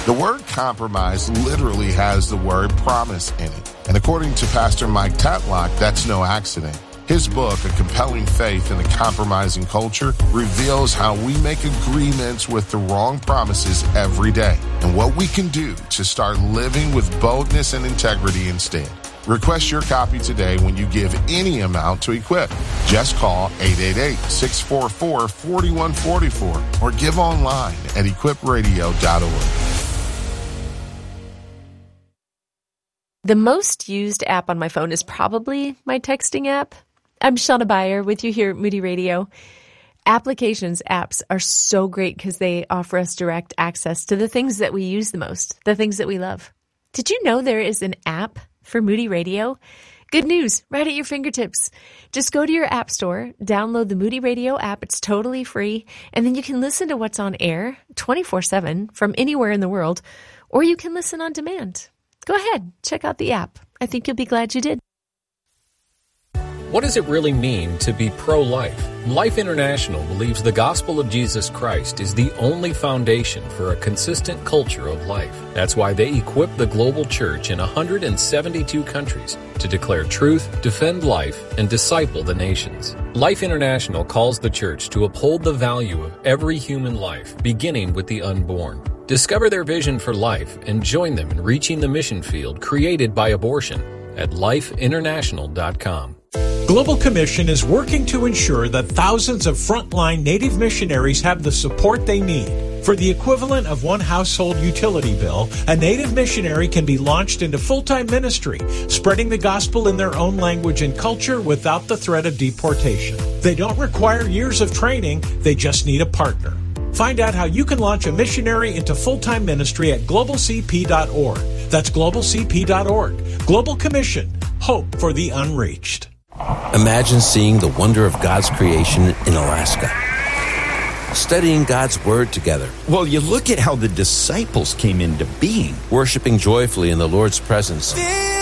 The word compromise literally has the word promise in it. And according to Pastor Mike Tatlock, that's no accident. His book, A Compelling Faith in a Compromising Culture, reveals how we make agreements with the wrong promises every day and what we can do to start living with boldness and integrity instead. Request your copy today when you give any amount to Equip. Just call 888-644-4144 or give online at equipradio.org. The most used app on my phone is probably my texting app. I'm Shauna Beyer with you here at Moody Radio. Applications, apps are so great because they offer us direct access to the things that we use the most, the things that we love. Did you know there is an app for Moody Radio? Good news, right at your fingertips. Just go to your app store, download the Moody Radio app. It's totally free. And then you can listen to what's on air 24/7 from anywhere in the world, or you can listen on demand. Go ahead, check out the app. I think you'll be glad you did. What does it really mean to be pro-life? Life International believes the gospel of Jesus Christ is the only foundation for a consistent culture of life. That's why they equip the global church in 172 countries to declare truth, defend life, and disciple the nations. Life International calls the church to uphold the value of every human life, beginning with the unborn. Discover their vision for life and join them in reaching the mission field created by abortion at lifeinternational.com. Global Commission is working to ensure that thousands of frontline Native missionaries have the support they need. For the equivalent of one household utility bill, a Native missionary can be launched into full-time ministry, spreading the gospel in their own language and culture without the threat of deportation. They don't require years of training, they just need a partner. Find out how you can launch a missionary into full-time ministry at globalcp.org. That's globalcp.org. Global Commission. Hope for the unreached. Imagine seeing the wonder of God's creation in Alaska. Studying God's Word together. Well, you look at how the disciples came into being. Worshiping joyfully in the Lord's presence.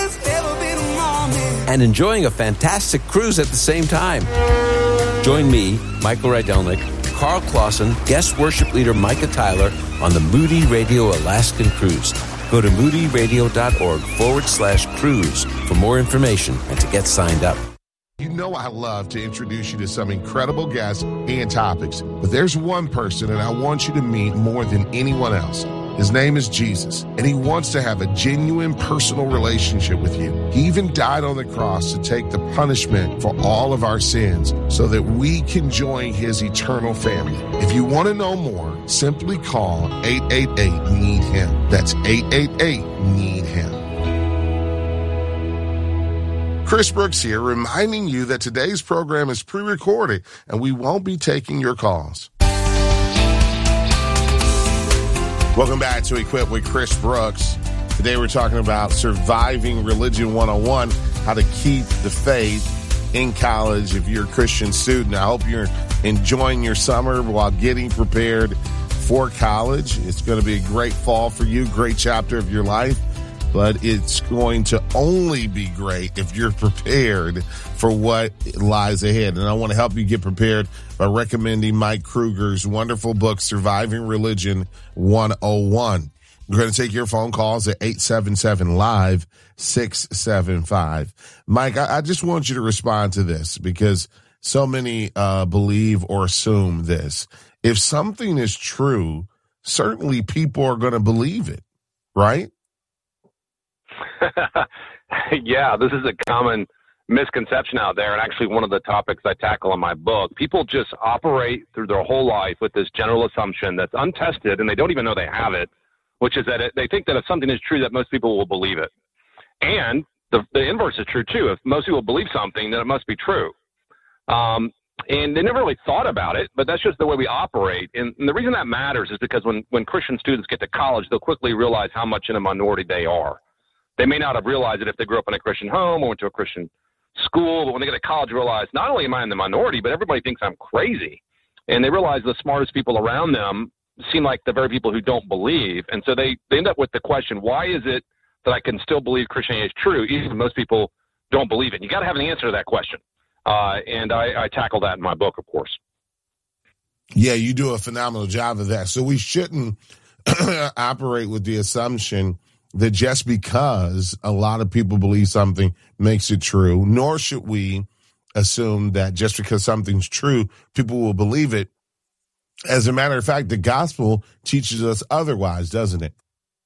And enjoying a fantastic cruise at the same time. Join me, Michael Rydelnik, Carl Clausen, guest worship leader Micah Tyler on the Moody Radio Alaskan Cruise. Go to moodyradio.org/cruise for more information and to get signed up. You know I love to introduce you to some incredible guests and topics, but there's one person that I want you to meet more than anyone else. His name is Jesus, and he wants to have a genuine personal relationship with you. He even died on the cross to take the punishment for all of our sins so that we can join his eternal family. If you want to know more, simply call 888-NEED-HIM. That's 888-NEED-HIM. Chris Brooks here, reminding you that today's program is pre-recorded and we won't be taking your calls. Welcome back to Equip with Chris Brooks. Today we're talking about surviving Religion 101, how to keep the faith in college if you're a Christian student. I hope you're enjoying your summer while getting prepared for college. It's going to be a great fall for you, great chapter of your life, but it's going to only be great if you're prepared for what lies ahead. And I want to help you get prepared by recommending Mike Kruger's wonderful book, Surviving Religion 101. We're going to take your phone calls at 877-LIVE-675. Mike, I just want you to respond to this because so many believe or assume this. If something is true, certainly people are going to believe it, right? Yeah, this is a common misconception out there, and actually one of the topics I tackle in my book. People just operate through their whole life with this general assumption that's untested, and they don't even know they have it, which is that they think that if something is true, that most people will believe it. And the inverse is true, too. If most people believe something, then it must be true. And they never really thought about it, but that's just the way we operate. And the reason that matters is because when Christian students get to college, they'll quickly realize how much in a minority they are. They may not have realized it if they grew up in a Christian home or went to a Christian school, but when they get to college, realize not only am I in the minority, but everybody thinks I'm crazy. And they realize the smartest people around them seem like the very people who don't believe. And so they end up with the question, why is it that I can still believe Christianity is true, even if most people don't believe it? You got to have an answer to that question. And I tackle that in my book, of course. Yeah, you do a phenomenal job of that. So we shouldn't operate with the assumption that just because a lot of people believe something makes it true, nor should we assume that just because something's true, people will believe it. As a matter of fact, the gospel teaches us otherwise, doesn't it?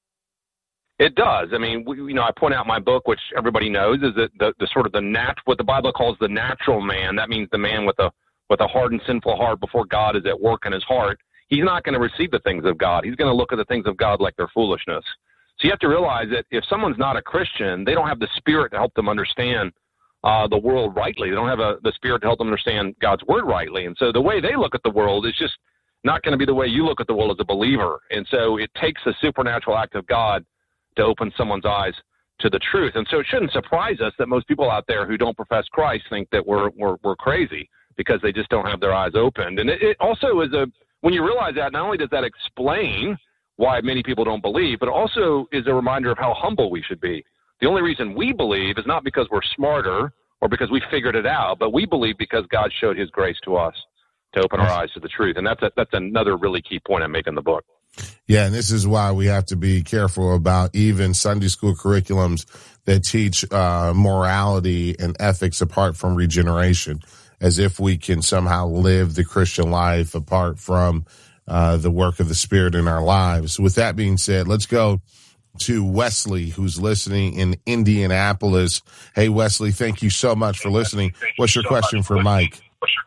It does. I mean, I point out in my book, which everybody knows, is that the sort of what the Bible calls the natural man. That means the man with a hard and sinful heart before God is at work in his heart. He's not going to receive the things of God. He's going to look at the things of God like they're foolishness. So you have to realize that if someone's not a Christian, they don't have the Spirit to help them understand the world rightly. They don't have the Spirit to help them understand God's word rightly. And so the way they look at the world is just not going to be the way you look at the world as a believer. And so it takes a supernatural act of God to open someone's eyes to the truth. And so it shouldn't surprise us that most people out there who don't profess Christ think that we're crazy because they just don't have their eyes opened. And it also is when you realize that, not only does that explain why many people don't believe, but also is a reminder of how humble we should be. The only reason we believe is not because we're smarter or because we figured it out, but we believe because God showed his grace to us to open our eyes to the truth. And that's another really key point I make in the book. Yeah, and this is why we have to be careful about even Sunday school curriculums that teach morality and ethics apart from regeneration, as if we can somehow live the Christian life apart from the work of the Spirit in our lives. With that being said, let's go to Wesley, who's listening in Indianapolis. Hey, Wesley, thank you so much for listening. What's your question for Mike?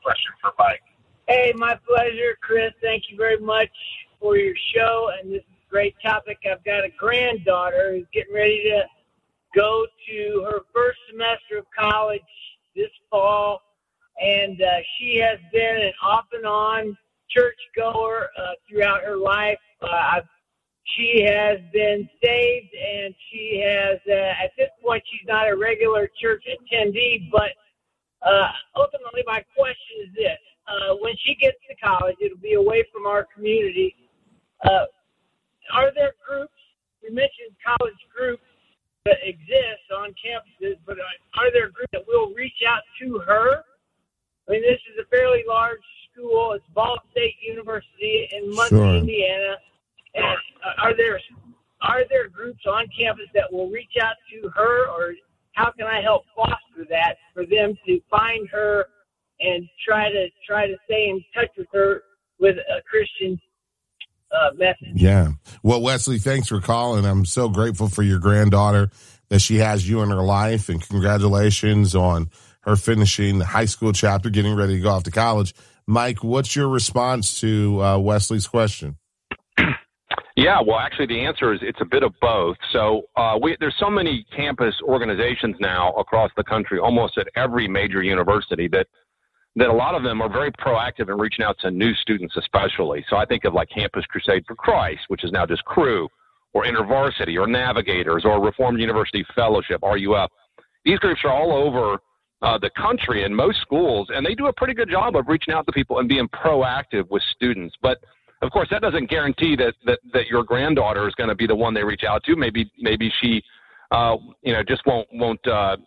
Hey, my pleasure, Chris. Thank you very much for your show, and this is a great topic. I've got a granddaughter who's getting ready to go to her first semester of college this fall, and she has been an off-and-on churchgoer throughout her life. She has been saved, and she has, at this point, she's not a regular church attendee, but ultimately my question is this. When she gets to college, it'll be away from our community. Are there groups, we mentioned college groups that exist on campuses, but are there groups that will reach out to her? I mean, this is a fairly large school. It's Ball State University in Muncie, Indiana. And are there groups on campus that will reach out to her, or how can I help foster that for them to find her and try to stay in touch with her with a Christian message? Yeah. Well, Wesley, thanks for calling. I'm so grateful for your granddaughter, that she has you in her life, and congratulations on her finishing the high school chapter, getting ready to go off to college. Mike, what's your response to Wesley's question? Yeah, well, actually, the answer is it's a bit of both. So there's so many campus organizations now across the country, almost at every major university, that a lot of them are very proactive in reaching out to new students especially. So I think of like Campus Crusade for Christ, which is now just Cru, or InterVarsity, or Navigators, or Reformed University Fellowship, RUF. These groups are all over the country in most schools, and they do a pretty good job of reaching out to people and being proactive with students. But of course, that doesn't guarantee that your granddaughter is going to be the one they reach out to. Maybe she, just won't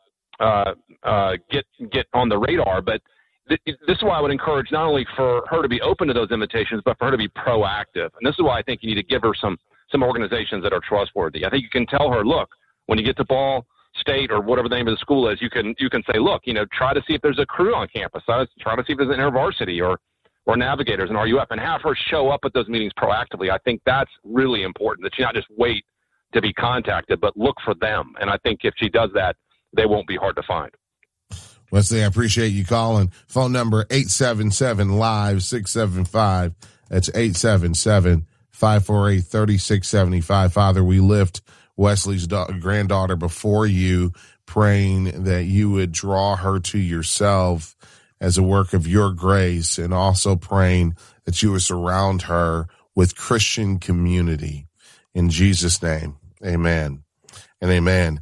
get on the radar. But this is why I would encourage not only for her to be open to those invitations, but for her to be proactive. And this is why I think you need to give her some organizations that are trustworthy. I think you can tell her, look, when you get to Ball State or whatever the name of the school is, you can say, look, try to see if there's a Cru on campus. Try to see if there's an InterVarsity or Navigators and RUF, and have her show up at those meetings proactively. I think that's really important, that she not just wait to be contacted, but look for them. And I think if she does that, they won't be hard to find. Wesley, I appreciate you calling. Phone number 877-LIVE-675. That's 877-548-3675. Father, we lift Wesley's granddaughter before you, praying that you would draw her to yourself as a work of your grace, and also praying that you would surround her with Christian community. In Jesus' name, amen and amen.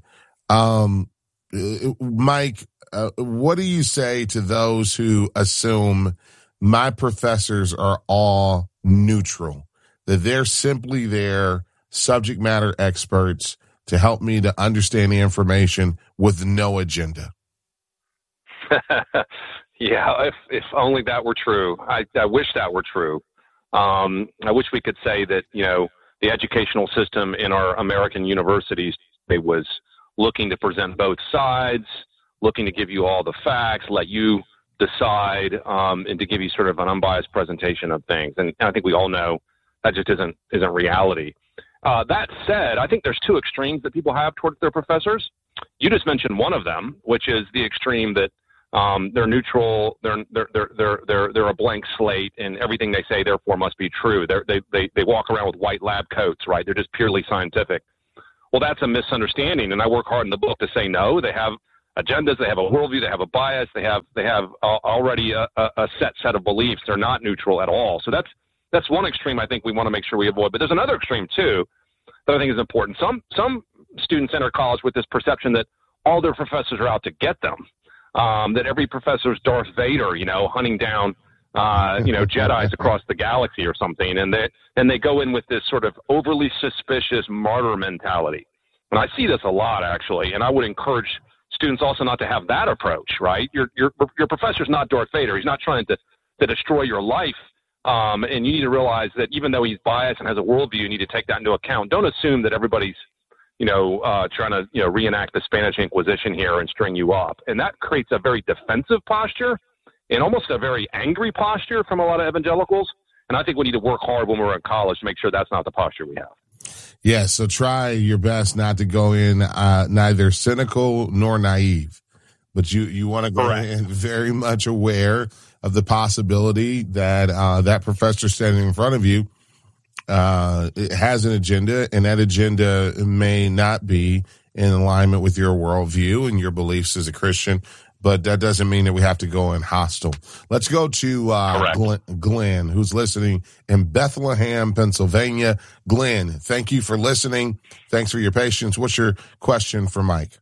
Mike, what do you say to those who assume my professors are all neutral, that they're simply there, subject matter experts, to help me to understand the information with no agenda? Yeah, if only that were true. I wish that were true. I wish we could say that, the educational system in our American universities, it was looking to present both sides, looking to give you all the facts, let you decide, and to give you sort of an unbiased presentation of things. And I think we all know that just isn't reality. That said, I think there's two extremes that people have towards their professors. You just mentioned one of them, which is the extreme that they're neutral, they're a blank slate, and everything they say therefore must be true. They walk around with white lab coats, right? They're just purely scientific. Well, that's a misunderstanding, and I work hard in the book to say no. They have agendas, they have a worldview, they have a bias, they have already a set of beliefs. They're not neutral at all. So that's one extreme I think we want to make sure we avoid. But there's another extreme too that I think is important. Some students enter college with this perception that all their professors are out to get them. That every professor is Darth Vader, hunting down, Jedis across the galaxy or something, and they go in with this sort of overly suspicious martyr mentality. And I see this a lot, actually, and I would encourage students also not to have that approach, right? Your professor's not Darth Vader. He's not trying to destroy your life, and you need to realize that even though he's biased and has a worldview, you need to take that into account. Don't assume that everybody's trying to, reenact the Spanish Inquisition here and string you up. And that creates a very defensive posture and almost a very angry posture from a lot of evangelicals. And I think we need to work hard when we're in college to make sure that's not the posture we have. Yeah, so try your best not to go in neither cynical nor naive. But you want to go in very much aware of the possibility that that professor standing in front of you it has an agenda, and that agenda may not be in alignment with your worldview and your beliefs as a Christian, but that doesn't mean that we have to go in hostile. Let's go to Glenn, who's listening in Bethlehem, Pennsylvania. Glenn, thank you for listening. Thanks for your patience. What's your question for Mike?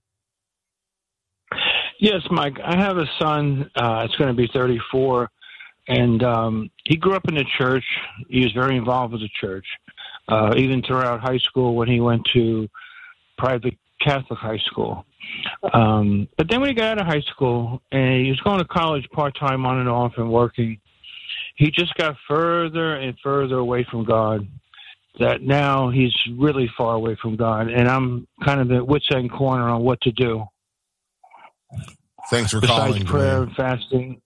Yes, Mike. I have a son. It's going to be 34. And he grew up in the church. He was very involved with the church, even throughout high school when he went to private Catholic high school. But then when he got out of high school and he was going to college part-time on and off and working, he just got further and further away from God, that now he's really far away from God. And I'm kind of at wit's end corner on what to do. Thanks for calling, besides prayer and fasting.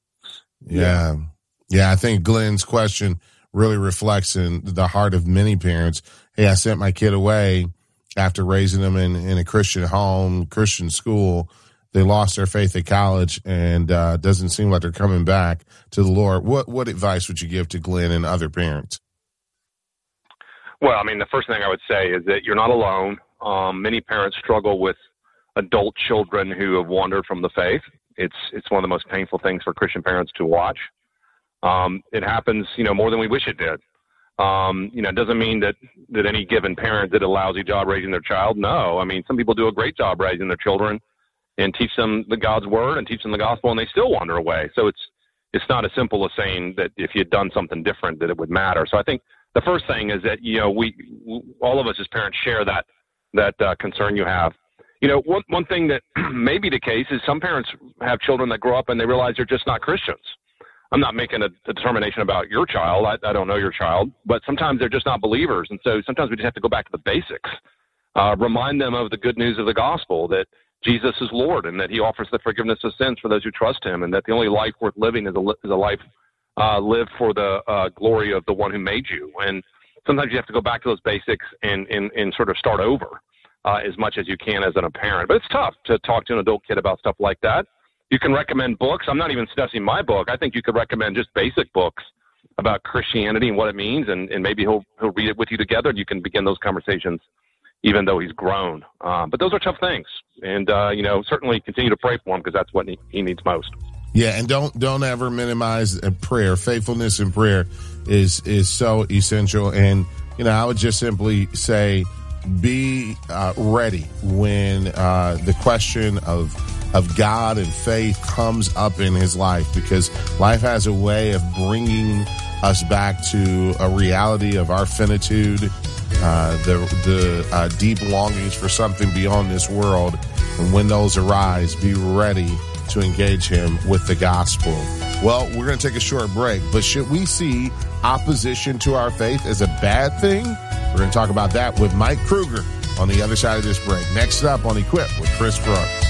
Yeah, I think Glenn's question really reflects in the heart of many parents. Hey, I sent my kid away after raising them in a Christian home, Christian school. They lost their faith at college, and doesn't seem like they're coming back to the Lord. What advice would you give to Glenn and other parents? Well, I mean, the first thing I would say is that you're not alone. Many parents struggle with adult children who have wandered from the faith. It's one of the most painful things for Christian parents to watch. It happens, more than we wish it did. It doesn't mean that any given parent did a lousy job raising their child. No, I mean, some people do a great job raising their children and teach them the God's word and teach them the gospel, and they still wander away. So it's not as simple as saying that if you had done something different that it would matter. So I think the first thing is that, we all of us as parents share that concern you have. One thing that may be the case is some parents have children that grow up and they realize they're just not Christians. I'm not making a determination about your child. I don't know your child, but sometimes they're just not believers. And so sometimes we just have to go back to the basics, remind them of the good news of the gospel, that Jesus is Lord and that he offers the forgiveness of sins for those who trust him, and that the only life worth living is a life lived for the glory of the one who made you. And sometimes you have to go back to those basics and sort of start over as much as you can as a parent. But it's tough to talk to an adult kid about stuff like that. You can recommend books. I'm not even suggesting my book. I think you could recommend just basic books about Christianity and what it means, and maybe he'll read it with you together, and you can begin those conversations even though he's grown. But those are tough things. And, certainly continue to pray for him because that's what he needs most. Yeah, and don't ever minimize prayer. Faithfulness in prayer is so essential. And, I would just simply say be ready when the question of God and faith comes up in his life, because life has a way of bringing us back to a reality of our finitude, the deep longings for something beyond this world. And when those arise, be ready to engage him with the gospel. Well, we're going to take a short break, but should we see opposition to our faith as a bad thing? We're going to talk about that with Mike Kruger on the other side of this break. Next up on Equip with Chris Brooks.